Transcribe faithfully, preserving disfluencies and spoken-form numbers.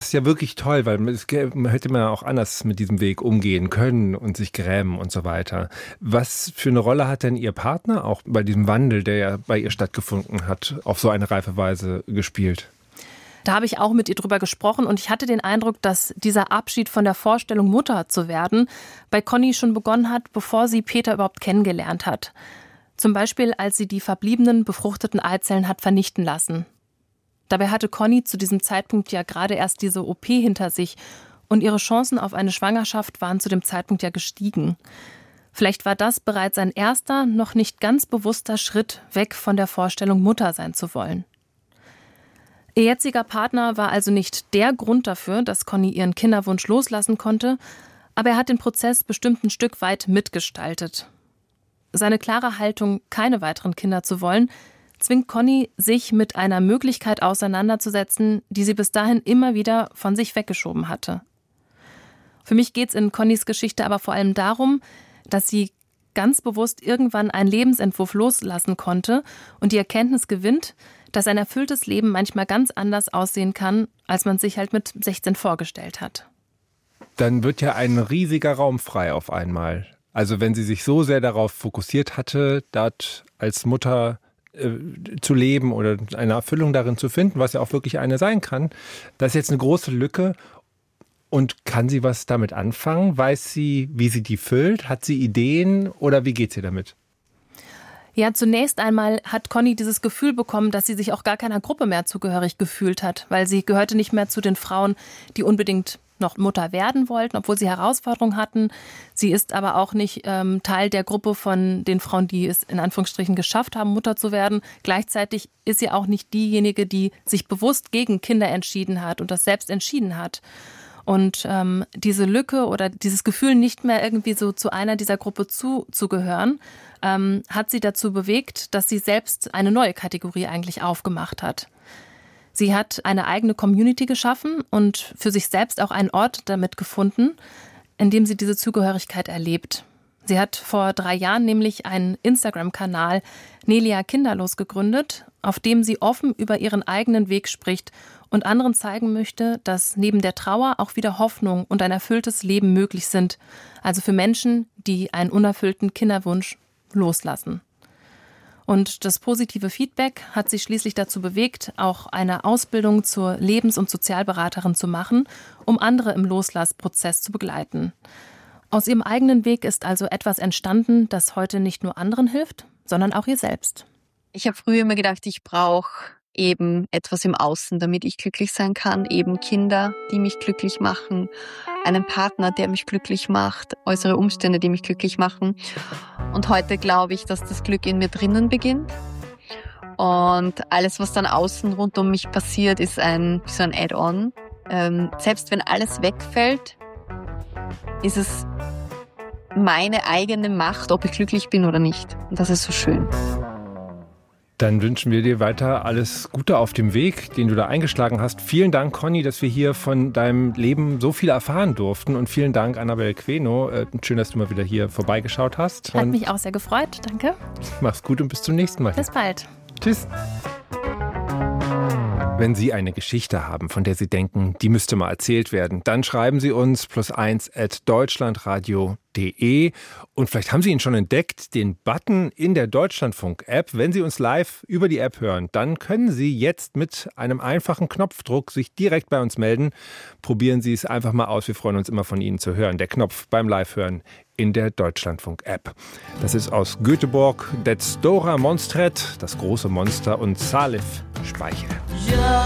ist ja wirklich toll, weil es hätte man auch anders mit diesem Weg umgehen können und sich grämen und so weiter. Was für eine Rolle hat denn Ihr Partner auch bei diesem Wandel, der ja bei ihr stattgefunden hat, auf so eine reife Weise gespielt? Da habe ich auch mit ihr drüber gesprochen und ich hatte den Eindruck, dass dieser Abschied von der Vorstellung, Mutter zu werden, bei Conny schon begonnen hat, bevor sie Peter überhaupt kennengelernt hat. Zum Beispiel, als sie die verbliebenen befruchteten Eizellen hat vernichten lassen. Dabei hatte Conny zu diesem Zeitpunkt ja gerade erst diese O P hinter sich und ihre Chancen auf eine Schwangerschaft waren zu dem Zeitpunkt ja gestiegen. Vielleicht war das bereits ein erster, noch nicht ganz bewusster Schritt weg von der Vorstellung, Mutter sein zu wollen. Ihr jetziger Partner war also nicht der Grund dafür, dass Conny ihren Kinderwunsch loslassen konnte, aber er hat den Prozess bestimmt ein Stück weit mitgestaltet. Seine klare Haltung, keine weiteren Kinder zu wollen, zwingt Conny, sich mit einer Möglichkeit auseinanderzusetzen, die sie bis dahin immer wieder von sich weggeschoben hatte. Für mich geht es in Connys Geschichte aber vor allem darum, dass sie ganz bewusst irgendwann einen Lebensentwurf loslassen konnte und die Erkenntnis gewinnt, dass ein erfülltes Leben manchmal ganz anders aussehen kann, als man sich halt mit sechzehn vorgestellt hat. Dann wird ja ein riesiger Raum frei auf einmal. Also wenn sie sich so sehr darauf fokussiert hatte, dort als Mutter äh, zu leben oder eine Erfüllung darin zu finden, was ja auch wirklich eine sein kann, das ist jetzt eine große Lücke. Und kann sie was damit anfangen? Weiß sie, wie sie die füllt? Hat sie Ideen oder wie geht sie damit? Ja, zunächst einmal hat Conny dieses Gefühl bekommen, dass sie sich auch gar keiner Gruppe mehr zugehörig gefühlt hat, weil sie gehörte nicht mehr zu den Frauen, die unbedingt noch Mutter werden wollten, obwohl sie Herausforderungen hatten. Sie ist aber auch nicht ähm, Teil der Gruppe von den Frauen, die es in Anführungsstrichen geschafft haben, Mutter zu werden. Gleichzeitig ist sie auch nicht diejenige, die sich bewusst gegen Kinder entschieden hat und das selbst entschieden hat. Und ähm, diese Lücke oder dieses Gefühl, nicht mehr irgendwie so zu einer dieser Gruppe zuzugehören, ähm, hat sie dazu bewegt, dass sie selbst eine neue Kategorie eigentlich aufgemacht hat. Sie hat eine eigene Community geschaffen und für sich selbst auch einen Ort damit gefunden, in dem sie diese Zugehörigkeit erlebt. Sie hat vor drei Jahren nämlich einen Instagram-Kanal Nelia Kinderlos gegründet, auf dem sie offen über ihren eigenen Weg spricht und anderen zeigen möchte, dass neben der Trauer auch wieder Hoffnung und ein erfülltes Leben möglich sind. Also für Menschen, die einen unerfüllten Kinderwunsch loslassen. Und das positive Feedback hat sie schließlich dazu bewegt, auch eine Ausbildung zur Lebens- und Sozialberaterin zu machen, um andere im Loslassprozess zu begleiten. Aus ihrem eigenen Weg ist also etwas entstanden, das heute nicht nur anderen hilft, sondern auch ihr selbst. Ich habe früher immer gedacht, ich brauche eben etwas im Außen, damit ich glücklich sein kann. Eben Kinder, die mich glücklich machen, einen Partner, der mich glücklich macht, äußere Umstände, die mich glücklich machen. Und heute glaube ich, dass das Glück in mir drinnen beginnt. Und alles, was dann außen rund um mich passiert, ist ein, so ein Add-on. Ähm, selbst wenn alles wegfällt, ist es meine eigene Macht, ob ich glücklich bin oder nicht. Und das ist so schön. Dann wünschen wir dir weiter alles Gute auf dem Weg, den du da eingeschlagen hast. Vielen Dank, Conny, dass wir hier von deinem Leben so viel erfahren durften. Und vielen Dank, Annabel Queno. Schön, dass du mal wieder hier vorbeigeschaut hast. Hat mich auch sehr gefreut. Danke. Mach's gut und bis zum nächsten Mal. Bis bald. Tschüss. Wenn Sie eine Geschichte haben, von der Sie denken, die müsste mal erzählt werden, dann schreiben Sie uns plus eins at deutschlandradio punkt de und vielleicht haben Sie ihn schon entdeckt, den Button in der Deutschlandfunk-App. Wenn Sie uns live über die App hören, dann können Sie jetzt mit einem einfachen Knopfdruck sich direkt bei uns melden. Probieren Sie es einfach mal aus. Wir freuen uns immer von Ihnen zu hören. Der Knopf beim Live-Hören in der Deutschlandfunk-App. Das ist aus Göteborg, Det Stora Monstret, das große Monster und Salif Speichel. Ja.